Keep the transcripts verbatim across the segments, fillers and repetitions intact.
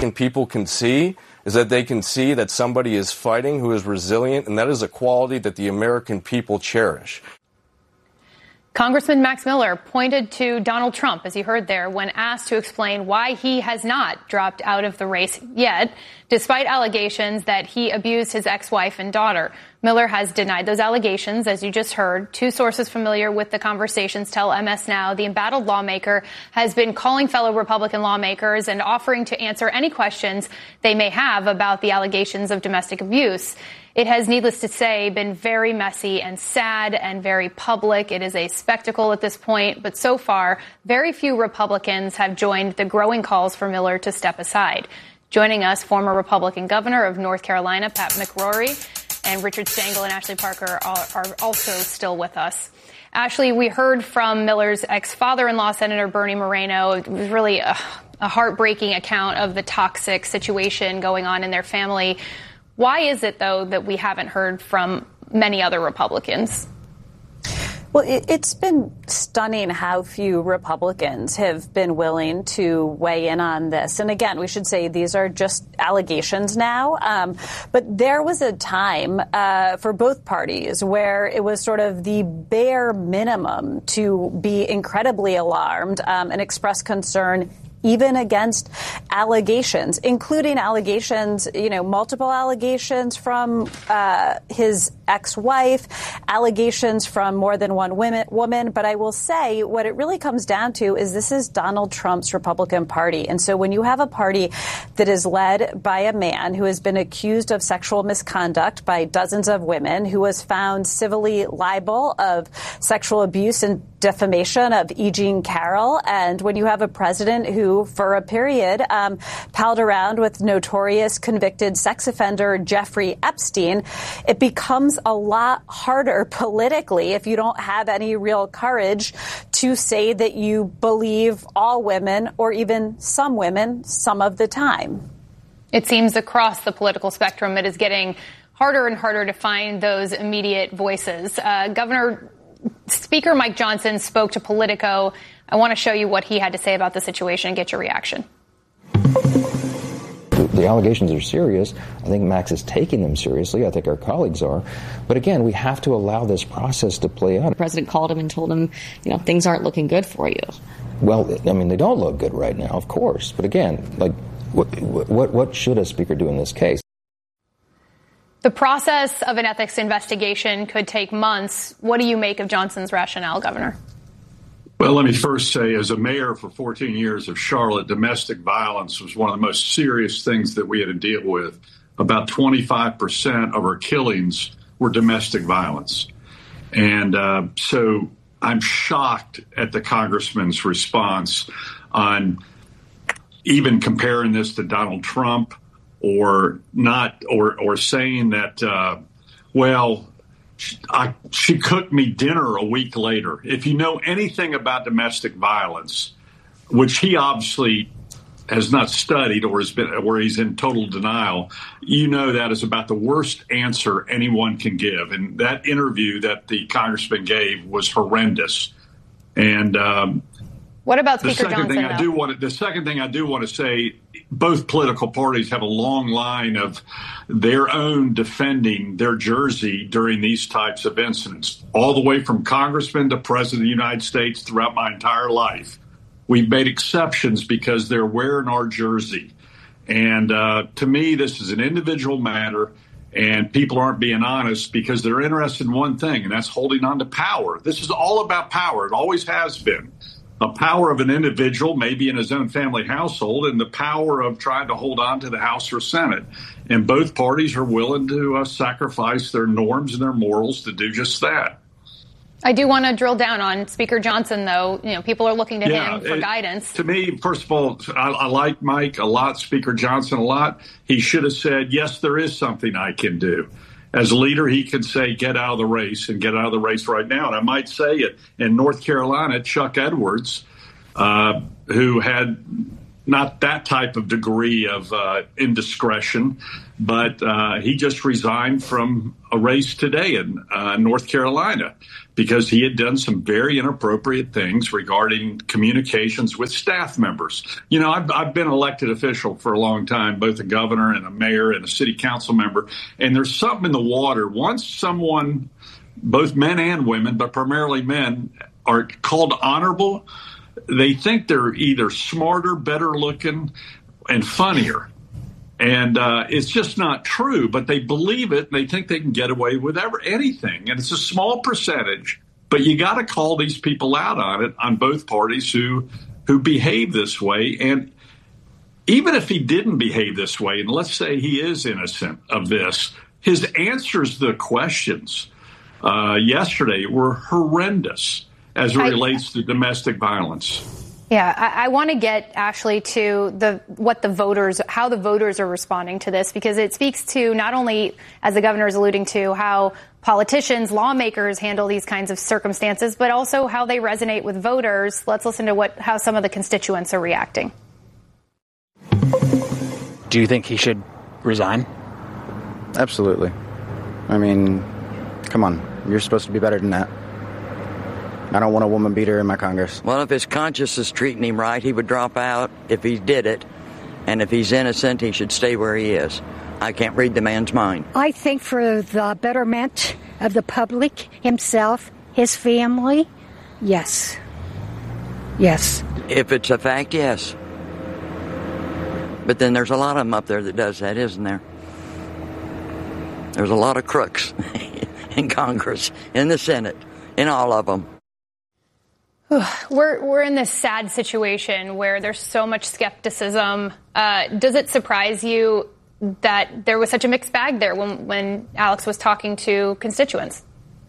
people can see is that they can see that somebody is fighting who is resilient, and that is a quality that the American people cherish. Congressman Max Miller pointed to Donald Trump, as you heard there, when asked to explain why he has not dropped out of the race yet, despite allegations that he abused his ex-wife and daughter. Miller has denied those allegations, as you just heard. Two sources familiar with the conversations tell M S Now the embattled lawmaker has been calling fellow Republican lawmakers and offering to answer any questions they may have about the allegations of domestic abuse. It has, needless to say, been very messy and sad and very public. It is a spectacle at this point, but so far, very few Republicans have joined the growing calls for Miller to step aside. Joining us, former Republican governor of North Carolina, Pat McCrory, and Richard Stengel and Ashley Parker are, are also still with us. Ashley, we heard from Miller's ex-father-in-law, Senator Bernie Moreno. It was really a, a heartbreaking account of the toxic situation going on in their family. Why is it, though, that we haven't heard from many other Republicans? Well, it's been stunning how few Republicans have been willing to weigh in on this. And again, we should say these are just allegations now. Um, but there was a time uh, for both parties where it was sort of the bare minimum to be incredibly alarmed um, and express concern even against allegations, including allegations, you know, multiple allegations from uh, his ex-wife, allegations from more than one women, woman. But I will say what it really comes down to is this is Donald Trump's Republican Party. And so when you have a party that is led by a man who has been accused of sexual misconduct by dozens of women, who was found civilly liable of sexual abuse and defamation of E. Jean Carroll, and when you have a president who, for a period, um, palled around with notorious convicted sex offender Jeffrey Epstein, it becomes a lot harder politically if you don't have any real courage to say that you believe all women or even some women some of the time. It seems across the political spectrum it is getting harder and harder to find those immediate voices. Uh, Governor Speaker Mike Johnson spoke to Politico. I want to show you what he had to say about the situation and get your reaction. The, the allegations are serious. I think Max is taking them seriously. I think our colleagues are. But again, we have to allow this process to play out. The president called him and told him, you know, things aren't looking good for you. Well, I mean, they don't look good right now, of course. But again, like, what, what, what should a speaker do in this case? The process of an ethics investigation could take months. What do you make of Johnson's rationale, Governor? Well, let me first say, as a mayor for fourteen years of Charlotte, domestic violence was one of the most serious things that we had to deal with. About twenty-five percent of our killings were domestic violence. And uh, so I'm shocked at the congressman's response on even comparing this to Donald Trump, or not, or or saying that, uh, well, she, I, she cooked me dinner a week later. If you know anything about domestic violence, which he obviously has not studied or has been, where he's in total denial, you know that is about the worst answer anyone can give. And that interview that the congressman gave was horrendous. And um, what about the Speaker second Johnson? Thing I do want to, the second thing I do want to say, both political parties have a long line of their own defending their jersey during these types of incidents, all the way from congressman to president of the United States throughout my entire life. We've made exceptions because they're wearing our jersey. And uh, to me, this is an individual matter, and people aren't being honest because they're interested in one thing, and that's holding on to power. This is all about power. It always has been. A power of an individual, maybe in his own family household, and the power of trying to hold on to the House or Senate. And both parties are willing to uh, sacrifice their norms and their morals to do just that. I do want to drill down on Speaker Johnson, though. You know, people are looking to yeah, him for it, guidance. To me, first of all, I, I like Mike a lot, Speaker Johnson a lot. He should have said, yes, there is something I can do. As a leader, he can say, get out of the race and get out of the race right now. And I might say it in North Carolina, Chuck Edwards, uh, who had not that type of degree of uh, indiscretion, but uh, he just resigned from a race today in uh, North Carolina because he had done some very inappropriate things regarding communications with staff members. You know, I've, I've been an elected official for a long time, both a governor and a mayor and a city council member, and there's something in the water. Once someone, both men and women, but primarily men, are called honorable, they think they're either smarter, better looking, and funnier. And uh, it's just not true, but they believe it. And they think they can get away with ever, anything. And it's a small percentage, but you got to call these people out on it, on both parties who who behave this way. And even if he didn't behave this way, and let's say he is innocent of this, his answers to the questions uh, yesterday were horrendous as it I, relates to domestic violence. Yeah, I, I want to get, Ashley, to the what the voters, how the voters are responding to this, because it speaks to not only, as the governor is alluding to, how politicians, lawmakers handle these kinds of circumstances, but also how they resonate with voters. Let's listen to what how some of the constituents are reacting. Do you think he should resign? Absolutely. I mean, come on. You're supposed to be better than that. I don't want a woman beater in my Congress. Well, if his conscience is treating him right, he would drop out if he did it. And if he's innocent, he should stay where he is. I can't read the man's mind. I think for the betterment of the public, himself, his family, yes. Yes. If it's a fact, yes. But then there's a lot of them up there that does that, isn't there? There's a lot of crooks in Congress, in the Senate, in all of them. We're we're in this sad situation where there's so much skepticism. Uh, does it surprise you that there was such a mixed bag there when, when Alex was talking to constituents?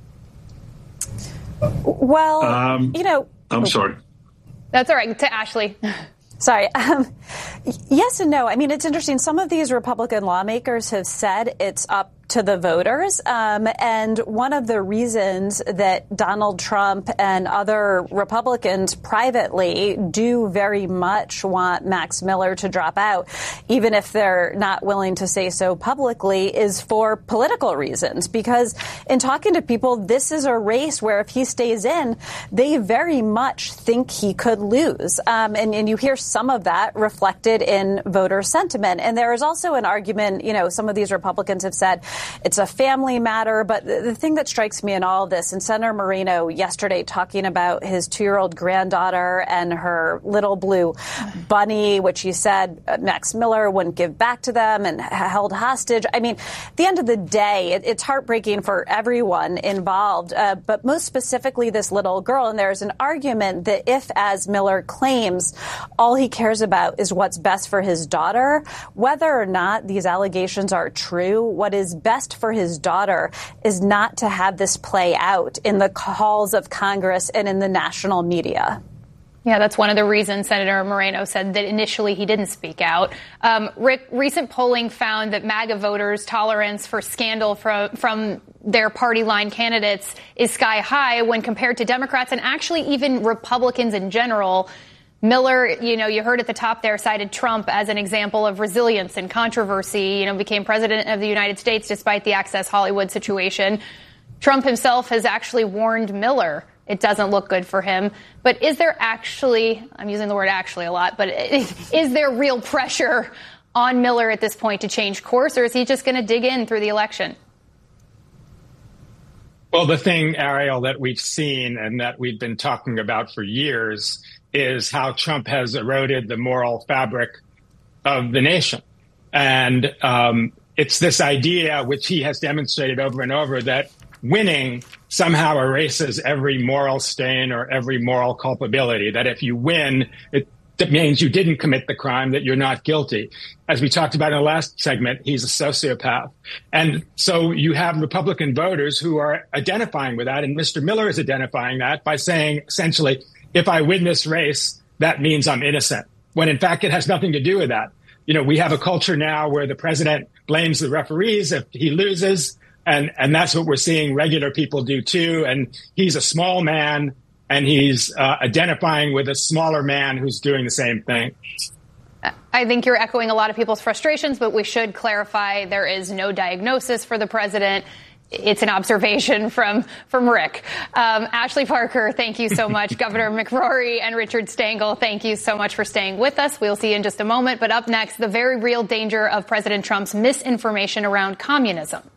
Well, um, you know... I'm sorry. That's all right. To Ashley. Sorry. Um, yes and no. I mean, it's interesting. Some of these Republican lawmakers have said it's up to the voters. Um, and one of the reasons that Donald Trump and other Republicans privately do very much want Max Miller to drop out, even if they're not willing to say so publicly, is for political reasons. Because in talking to people, this is a race where if he stays in, they very much think he could lose. Um, and, and you hear some of that reflected in voter sentiment. And there is also an argument, you know, some of these Republicans have said, it's a family matter. But the, the thing that strikes me in all of this, and Senator Moreno yesterday talking about his two-year-old granddaughter and her little blue bunny, which he said uh, Max Miller wouldn't give back to them and held hostage. I mean, at the end of the day, it, it's heartbreaking for everyone involved, uh, but most specifically this little girl. And there's an argument that if, as Miller claims, all he cares about is what's best for his daughter, whether or not these allegations are true, what is best for his daughter is not to have this play out in the halls of Congress and in the national media. Yeah, that's one of the reasons Senator Moreno said that initially he didn't speak out. Um, Rick, recent polling found that MAGA voters' tolerance for scandal from, from their party line candidates is sky high when compared to Democrats and actually even Republicans in general. Miller, you know, you heard at the top there, cited Trump as an example of resilience and controversy, you know, became president of the United States despite the Access Hollywood situation. Trump himself has actually warned Miller it doesn't look good for him. But is there actually, I'm using the word actually a lot, but is there real pressure on Miller at this point to change course, or is he just going to dig in through the election? Well, the thing, Ariel, that we've seen and that we've been talking about for years is how Trump has eroded the moral fabric of the nation. And um, it's this idea, which he has demonstrated over and over, that winning somehow erases every moral stain or every moral culpability, that if you win, it that means you didn't commit the crime, that you're not guilty. As we talked about in the last segment, he's a sociopath. And so you have Republican voters who are identifying with that. And Mister Miller is identifying that by saying, essentially, if I win this race, that means I'm innocent, when in fact it has nothing to do with that. You know, we have a culture now where the president blames the referees if he loses. And, and that's what we're seeing regular people do, too. And he's a small man. And he's uh, identifying with a smaller man who's doing the same thing. I think you're echoing a lot of people's frustrations, but we should clarify there is no diagnosis for the president. It's an observation from from Rick. Um, Ashley Parker, thank you so much. Governor McCrory and Richard Stengel, thank you so much for staying with us. We'll see you in just a moment. But up next, the very real danger of President Trump's misinformation around communism.